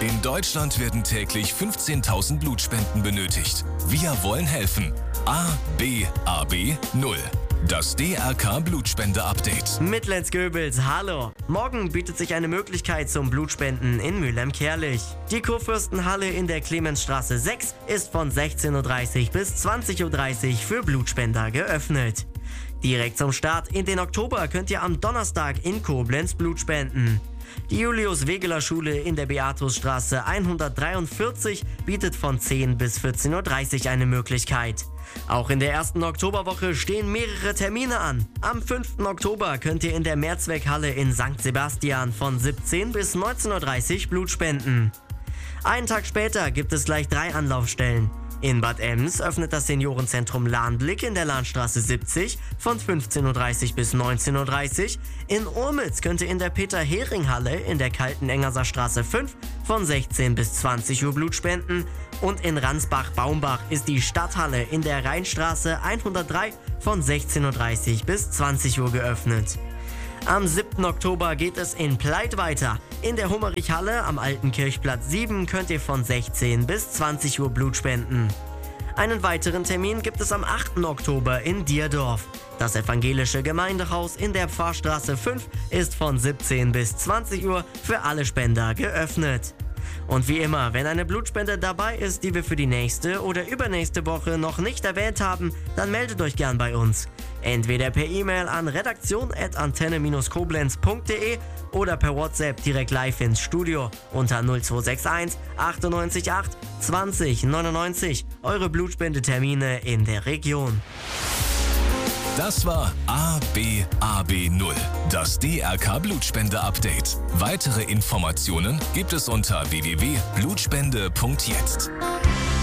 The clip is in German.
In Deutschland werden täglich 15.000 Blutspenden benötigt. Wir wollen helfen. ABAB 0. Das DRK Blutspende-Update. Mittelland-Göbels, hallo. Morgen bietet sich eine Möglichkeit zum Blutspenden in Mülheim-Kärlich. Die Kurfürstenhalle in der Clemensstraße 6 ist von 16:30 bis 20:30 für Blutspender geöffnet. Direkt zum Start in den Oktober könnt ihr am Donnerstag in Koblenz Blut spenden. Die Julius-Wegeler-Schule in der Beatusstraße 143 bietet von 10 bis 14:30 eine Möglichkeit. Auch in der ersten Oktoberwoche stehen mehrere Termine an. Am 5. Oktober könnt ihr in der Mehrzweckhalle in St. Sebastian von 17 bis 19:30 Blut spenden. Einen Tag später gibt es gleich 3 Anlaufstellen. In Bad Ems öffnet das Seniorenzentrum Lahnblick in der Lahnstraße 70 von 15:30 bis 19:30. In Urmitz könnt ihr in der Peter-Hering-Halle in der Kaltenengerser Straße 5 von 16 bis 20 Uhr Blut spenden. Und in Ransbach-Baumbach ist die Stadthalle in der Rheinstraße 103 von 16:30 bis 20 Uhr geöffnet. Am 7. Oktober geht es in Pleit weiter. In der Hummerich-Halle am Alten Kirchplatz 7 könnt ihr von 16 bis 20 Uhr Blut spenden. Einen weiteren Termin gibt es am 8. Oktober in Dierdorf. Das evangelische Gemeindehaus in der Pfarrstraße 5 ist von 17 bis 20 Uhr für alle Spender geöffnet. Und wie immer, wenn eine Blutspende dabei ist, die wir für die nächste oder übernächste Woche noch nicht erwähnt haben, dann meldet euch gern bei uns. Entweder per E-Mail an redaktion@antenne-koblenz.de oder per WhatsApp direkt live ins Studio unter 0261 98 8 20 99. Eure Blutspendetermine in der Region. Das war ABAB 0. Das DRK Blutspende-Update. Weitere Informationen gibt es unter www.blutspende.jetzt.